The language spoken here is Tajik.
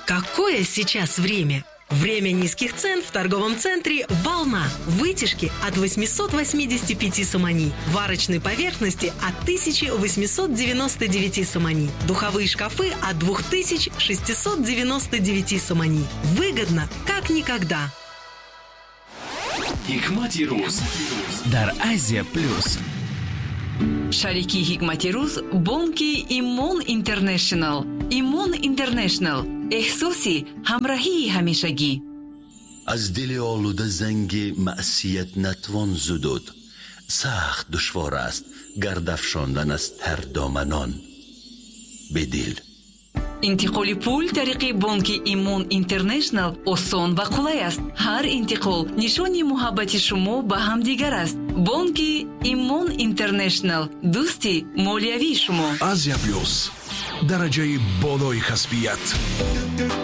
Какое сейчас время? Время низких цен в торговом центре «Волна». Вытяжки от 885 сомани. Варочной поверхности от 1899 сомани. Духовые шкафы от 2699 сомани. Выгодно, как никогда. Hikmati Ruz дар Азия Плюс. Шарики Hikmati Ruz бонки Имон Интернешнл. Имон Интернешнл. احساسی همراهی همیشگی. از دل آلوده زنگ معصیت نتوان زدود. سخت دشوار است گرد افشاندن از تر دامنان. بدل انتقال پول طریق بانک ایمون اینترنشنل آسان و قلای است. هر انتقال نشانی محبت شما به همدیگر است. بانک ایمون اینترنشنل، دوستی مالیوی شما. آزیا پلوس، درجه بالای کسبیت.